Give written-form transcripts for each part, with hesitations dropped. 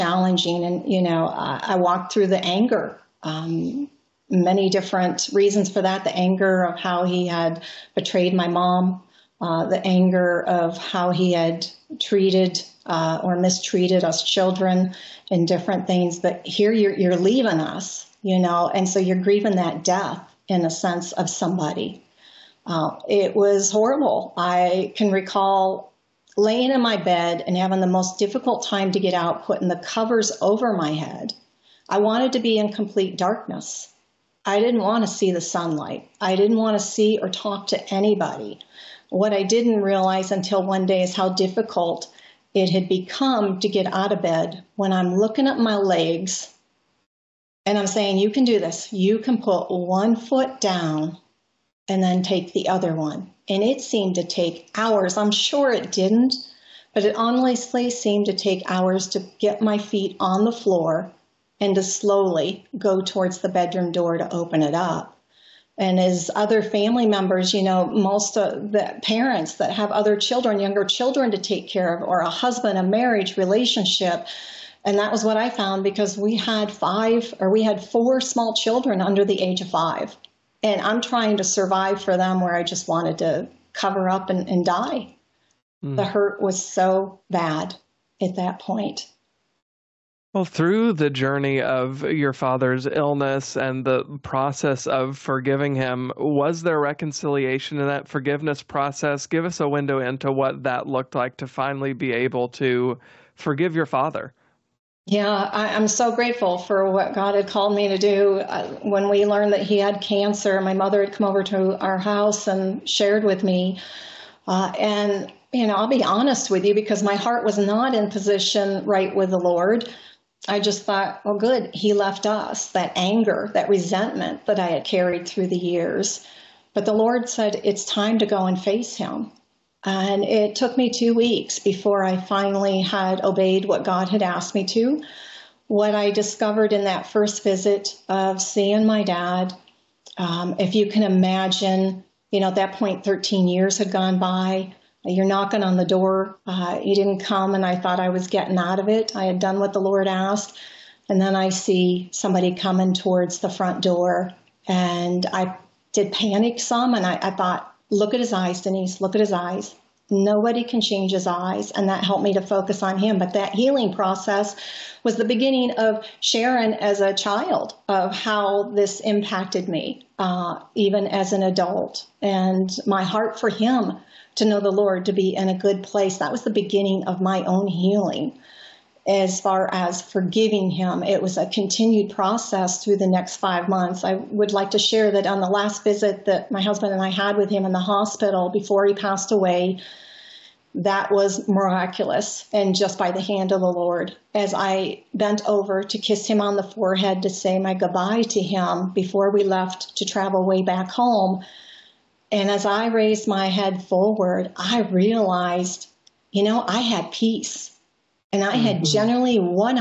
challenging. And, I walked through the anger, many different reasons for that. The anger of how he had betrayed my mom, the anger of how he had treated or mistreated us children and different things. But here you're leaving us, and so you're grieving that death in a sense of somebody. It was horrible. I can recall laying in my bed and having the most difficult time to get out, putting the covers over my head. I wanted to be in complete darkness. I didn't want to see the sunlight. I didn't want to see or talk to anybody. What I didn't realize until one day is how difficult it had become to get out of bed when I'm looking at my legs and I'm saying, you can do this. You can put one foot down and then take the other one. And it seemed to take hours. I'm sure it didn't, but it honestly seemed to take hours to get my feet on the floor and to slowly go towards the bedroom door to open it up. And as other family members, most of the parents that have other children, younger children to take care of, or a husband, a marriage relationship. And that was what I found, because we had 4 small children under the age of 5. And I'm trying to survive for them where I just wanted to cover up and die. The hurt was so bad at that point. Well, through the journey of your father's illness and the process of forgiving him, was there reconciliation in that forgiveness process? Give us a window into what that looked like to finally be able to forgive your father. Yeah, I'm so grateful for what God had called me to do. When we learned that he had cancer, my mother had come over to our house and shared with me. And I'll be honest with you, because my heart was not in position right with the Lord. I just thought, well, good, he left us, that anger, that resentment that I had carried through the years. But the Lord said, it's time to go and face him. And it took me 2 weeks before I finally had obeyed what God had asked me to. What I discovered in that first visit of seeing my dad, if you can imagine, at that point, 13 years had gone by. You're knocking on the door. He didn't come, and I thought I was getting out of it. I had done what the Lord asked. And then I see somebody coming towards the front door, and I did panic some, and I thought, look at his eyes, Denise, look at his eyes. Nobody can change his eyes, and that helped me to focus on him. But that healing process was the beginning of sharing as a child of how this impacted me, even as an adult, and my heart for him to know the Lord, to be in a good place. That was the beginning of my own healing. As far as forgiving him, it was a continued process through the next 5 months. I would like to share that on the last visit that my husband and I had with him in the hospital before he passed away, that was miraculous, and just by the hand of the Lord. As I bent over to kiss him on the forehead to say my goodbye to him before we left to travel way back home, and as I raised my head forward, I realized, I had peace. And I had generally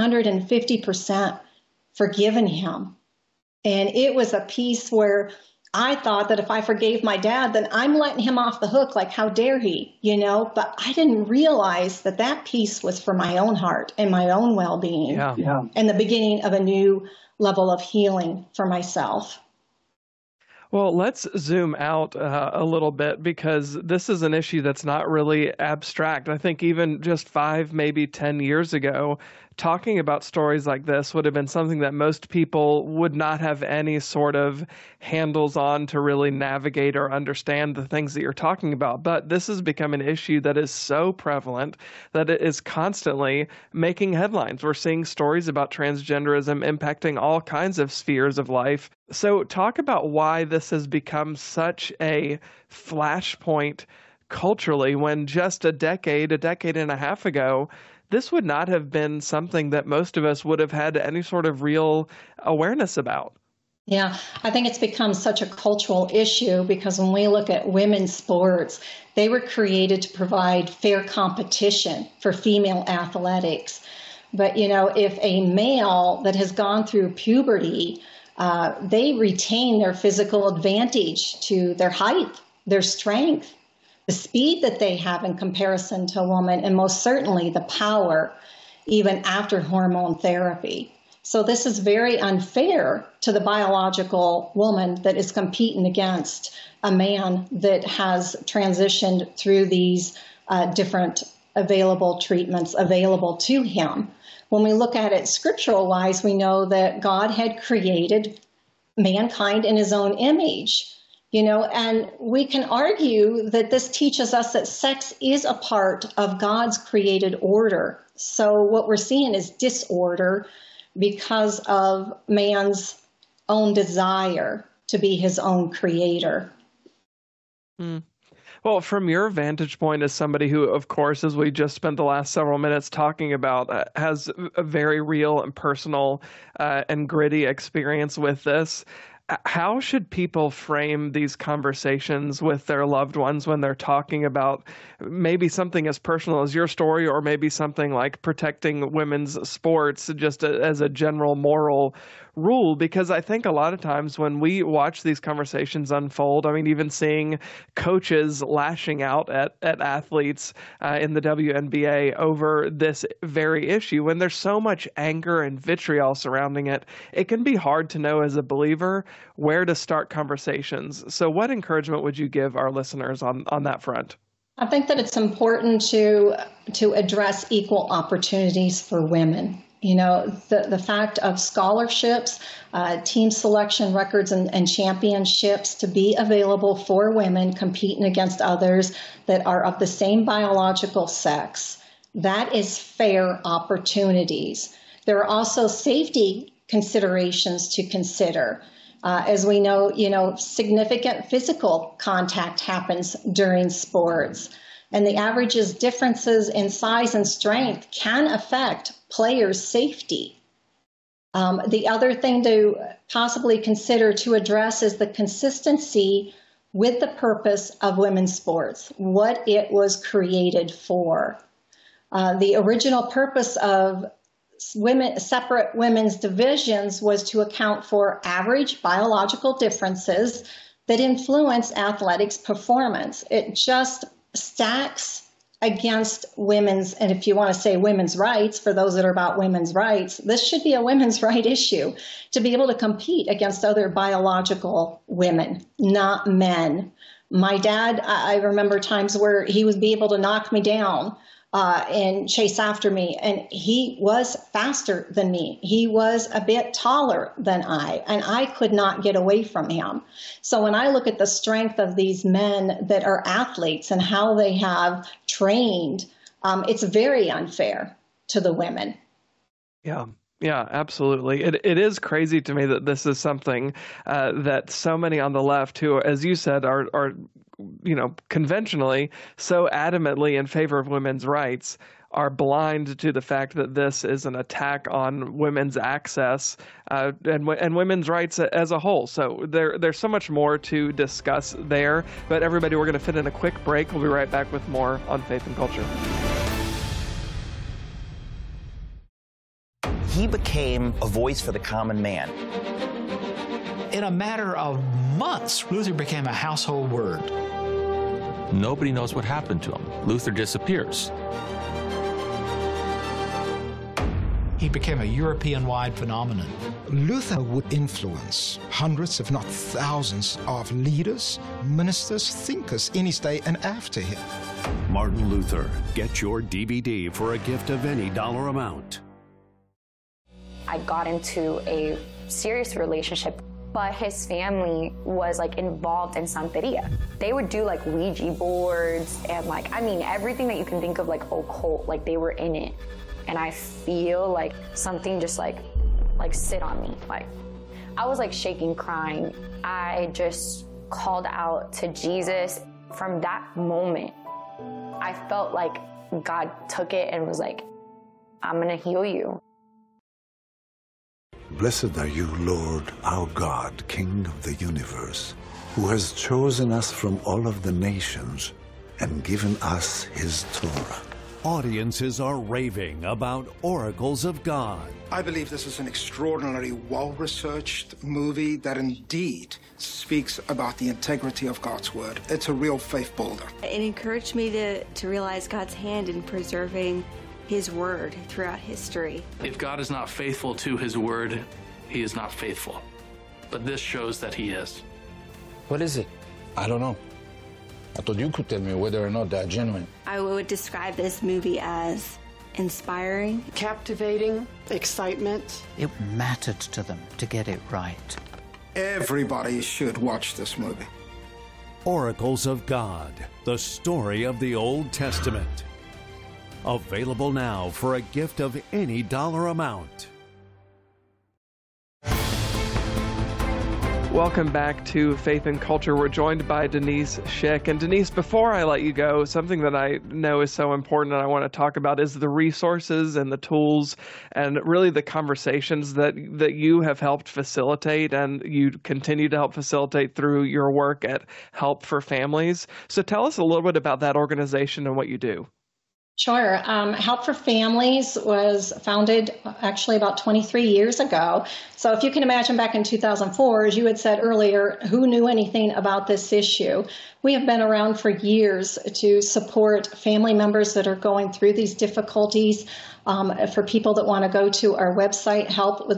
150% forgiven him. And it was a peace where I thought that if I forgave my dad, then I'm letting him off the hook, like, how dare he, But I didn't realize that that peace was for my own heart and my own well-being, and the beginning of a new level of healing for myself. Well, let's zoom out a little bit, because this is an issue that's not really abstract. I think even just 5, maybe 10 years ago, talking about stories like this would have been something that most people would not have any sort of handles on to really navigate or understand the things that you're talking about. But this has become an issue that is so prevalent that it is constantly making headlines. We're seeing stories about transgenderism impacting all kinds of spheres of life. So talk about why this has become such a flashpoint culturally, when just a decade and a half ago, this would not have been something that most of us would have had any sort of real awareness about. Yeah, I think it's become such a cultural issue, because when we look at women's sports, they were created to provide fair competition for female athletics. But, if a male that has gone through puberty, they retain their physical advantage to their height, their strength, the speed that they have in comparison to a woman, and most certainly the power. even after hormone therapy. So this is very unfair to the biological woman that is competing against a man that has transitioned through these different available treatments available to him. When we look at it scriptural-wise, we know that God had created mankind in his own image, and we can argue that this teaches us that sex is a part of God's created order. So what we're seeing is disorder because of man's own desire to be his own creator. Well, from your vantage point as somebody who, of course, as we just spent the last several minutes talking about, has a very real and personal and gritty experience with this, how should people frame these conversations with their loved ones when they're talking about maybe something as personal as your story, or maybe something like protecting women's sports just as a general moral rule? Because I think a lot of times when we watch these conversations unfold, I mean, even seeing coaches lashing out at athletes in the WNBA over this very issue, when there's so much anger and vitriol surrounding it, it can be hard to know as a believer where to start conversations. So what encouragement would you give our listeners on that front? I think that it's important to address equal opportunities for women. The fact of scholarships, team selection records, and championships to be available for women competing against others that are of the same biological sex, that is fair opportunities. There are also safety considerations to consider. As we know, significant physical contact happens during sports. And the average's differences in size and strength can affect players' safety. The other thing to possibly consider to address is the consistency with the purpose of women's sports, what it was created for. The original purpose of separate women's divisions was to account for average biological differences that influence athletics performance. It just stacks against women's, and if you want to say women's rights, for those that are about women's rights, this should be a women's right issue to be able to compete against other biological women, not men. My dad, I remember times where he would be able to knock me down and chase after me, and he was faster than me. He was a bit taller than I, and I could not get away from him. So when I look at the strength of these men that are athletes and how they have trained, it's very unfair to the women. Yeah, absolutely. It is crazy to me that this is something that so many on the left who, as you said, are conventionally so adamantly in favor of women's rights are blind to the fact that this is an attack on women's access and women's rights as a whole. So there's so much more to discuss there. But everybody, we're going to fit in a quick break. We'll be right back with more on Faith and Culture. He became a voice for the common man. In a matter of months, Luther became a household word. Nobody knows what happened to him. Luther disappears. He became a European-wide phenomenon. Luther would influence hundreds, if not thousands, of leaders, ministers, thinkers in his day and after him. Martin Luther. Get your DVD for a gift of any dollar amount. I got into a serious relationship, but his family was involved in Santeria. They would do Ouija boards and everything that you can think of occult, they were in it. And I feel like something just sit on me. I was shaking, crying. I just called out to Jesus. From that moment, I felt like God took it and was like, I'm gonna heal you. Blessed are you, Lord, our God, King of the universe, who has chosen us from all of the nations and given us his Torah. Audiences are raving about Oracles of God. I believe this is an extraordinarily well-researched movie that indeed speaks about the integrity of God's word. It's a real faith builder. It encouraged me to realize God's hand in preserving His word throughout history. If God is not faithful to His word, He is not faithful. But this shows that He is. What is it? I don't know. I thought you could tell me whether or not they're genuine. I would describe this movie as inspiring, captivating, excitement. It mattered to them to get it right. Everybody should watch this movie. Oracles of God, the story of the Old Testament. Available now for a gift of any dollar amount. Welcome back to Faith and Culture. We're joined by Denise Schick. And Denise, before I let you go, something that I know is so important and I want to talk about is the resources and the tools and really the conversations that you have helped facilitate and you continue to help facilitate through your work at Help for Families. So tell us a little bit about that organization and what you do. Sure. Help for Families was founded actually about 23 years ago. So if you can imagine back in 2004, as you had said earlier, who knew anything about this issue? We have been around for years to support family members that are going through these difficulties. For people that want to go to our website,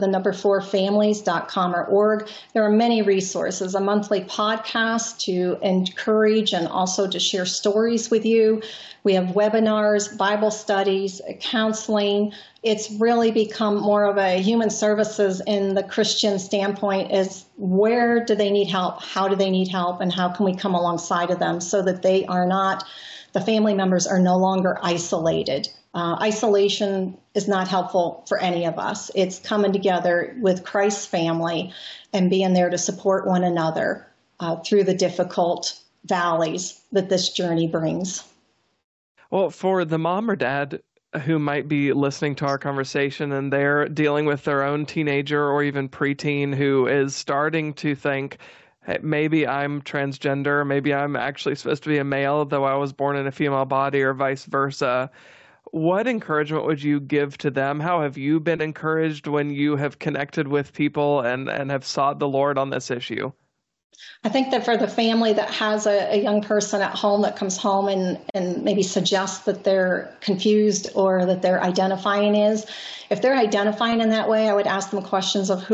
help4families.com or org, there are many resources, a monthly podcast to encourage and also to share stories with you. We have webinars, Bible studies, counseling. It's really become more of a human services in the Christian standpoint is where do they need help? How do they need help? And how can we come alongside of them so that they are not, the family members are no longer isolated. Isolation is not helpful for any of us. It's coming together with Christ's family and being there to support one another through the difficult valleys that this journey brings. Well, for the mom or dad who might be listening to our conversation and they're dealing with their own teenager or even preteen who is starting to think, hey, maybe I'm transgender, maybe I'm actually supposed to be a male, though I was born in a female body, or vice versa. What encouragement would you give to them? How have you been encouraged when you have connected with people and have sought the Lord on this issue? I think that for the family that has a young person at home that comes home and maybe suggests that they're confused or that they're identifying if they're identifying in that way, I would ask them questions of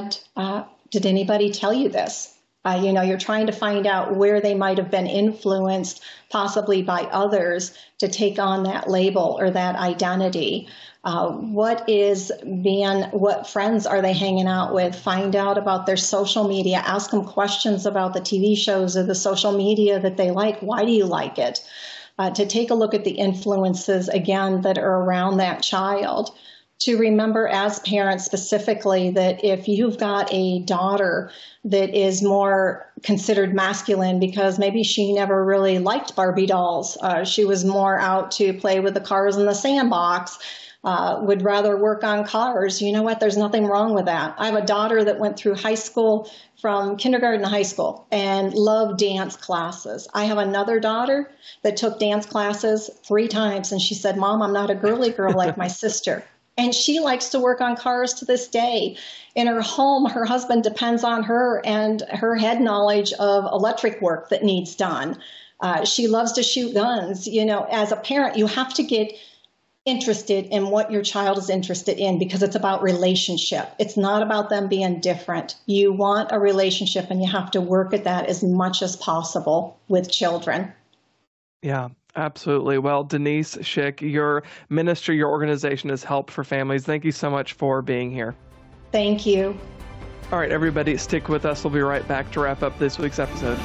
did anybody tell you this? You're trying to find out where they might have been influenced, possibly by others, to take on that label or that identity. What friends are they hanging out with? Find out about their social media. Ask them questions about the TV shows or the social media that they like. Why do you like it? To take a look at the influences, again, that are around that child. To remember as parents specifically that if you've got a daughter that is more considered masculine because maybe she never really liked Barbie dolls, she was more out to play with the cars in the sandbox, would rather work on cars. You know what? There's nothing wrong with that. I have a daughter that went through high school, from kindergarten to high school, and loved dance classes. I have another daughter that took dance classes 3 times, and she said, Mom, I'm not a girly girl like my sister. And she likes to work on cars to this day. In her home, her husband depends on her and her head knowledge of electric work that needs done. She loves to shoot guns. As a parent, you have to get interested in what your child is interested in because it's about relationship. It's not about them being different. You want a relationship and you have to work at that as much as possible with children. Yeah. Absolutely. Well, Denise Schick, your ministry, your organization is Help for Families. Thank you so much for being here. Thank you. All right, everybody, stick with us. We'll be right back to wrap up this week's episode.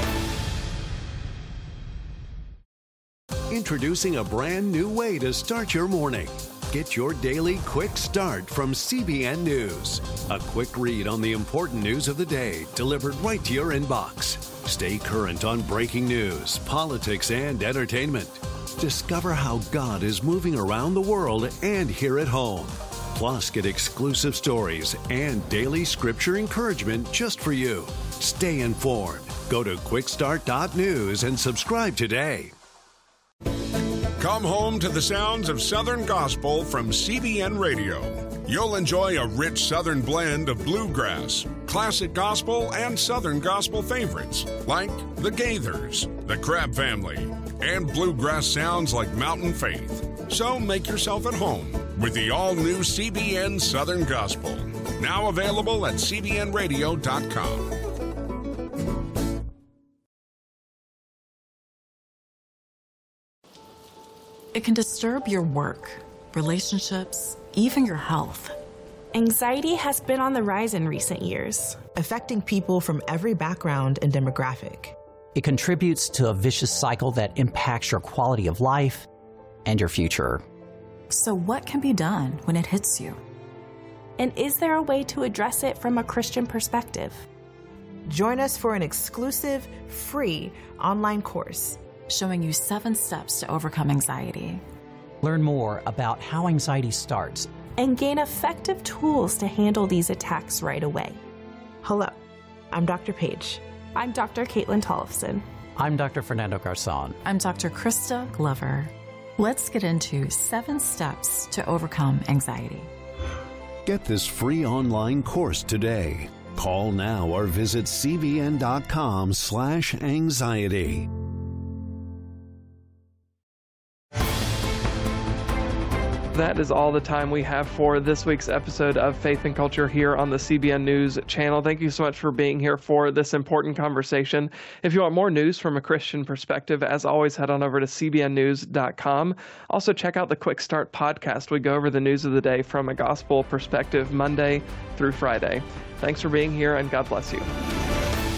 Introducing a brand new way to start your morning. Get your daily quick start from CBN News. A quick read on the important news of the day delivered right to your inbox. Stay current on breaking news, politics, and entertainment. Discover how God is moving around the world and here at home. Plus, get exclusive stories and daily scripture encouragement just for you. Stay informed. Go to quickstart.news and subscribe today. Come home to the sounds of Southern Gospel from CBN Radio. You'll enjoy a rich Southern blend of bluegrass, classic gospel, and Southern gospel favorites like the Gaithers, the Crabb Family, and bluegrass sounds like Mountain Faith. So make yourself at home with the all-new CBN Southern Gospel. Now available at cbnradio.com. It can disturb your work, relationships, even your health. Anxiety has been on the rise in recent years, affecting people from every background and demographic. It contributes to a vicious cycle that impacts your quality of life and your future. So what can be done when it hits you? And is there a way to address it from a Christian perspective? Join us for an exclusive, free online course showing you 7 steps to overcome anxiety. Learn more about how anxiety starts and gain effective tools to handle these attacks right away. Hello, I'm Dr. Paige. I'm Dr. Caitlin Tollefson. I'm Dr. Fernando Garzon. I'm Dr. Krista Glover. Let's get into 7 steps to overcome anxiety. Get this free online course today. Call now or visit cbn.com/anxiety. That is all the time we have for this week's episode of Faith and Culture here on the CBN News channel. Thank you so much for being here for this important conversation. If you want more news from a Christian perspective, as always, head on over to cbnnews.com. Also, check out the Quick Start podcast. We go over the news of the day from a gospel perspective Monday through Friday. Thanks for being here, and God bless you.